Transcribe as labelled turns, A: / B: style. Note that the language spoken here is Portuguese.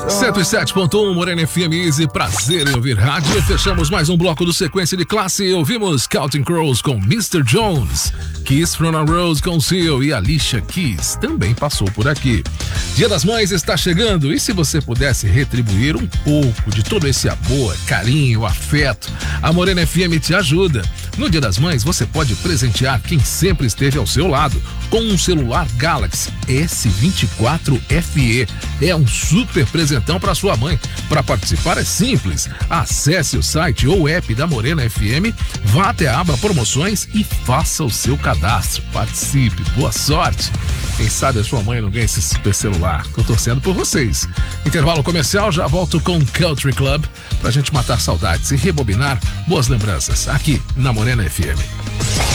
A: 107.1 Morena FM Easy, prazer em ouvir rádio. Fechamos mais um bloco do Sequência de Classe. Ouvimos Counting Crows com Mr. Jones, Kiss from a Rose com Seal e Alicia Keys também passou por aqui. Dia das Mães está chegando e se você pudesse retribuir um pouco de todo esse amor, carinho, afeto, a Morena FM te ajuda. No Dia das Mães você pode presentear quem sempre esteve ao seu lado com um celular Galaxy S24 FE. É um super presentão para sua mãe. Para participar é simples. Acesse o site ou app da Morena FM, vá até a aba promoções e faça o seu cadastro. Participe, boa sorte. Quem sabe a sua mãe não ganha esse super celular. Tô torcendo por vocês. Intervalo comercial, já volto com Country Club pra gente matar saudades e rebobinar boas lembranças aqui na Morena FM.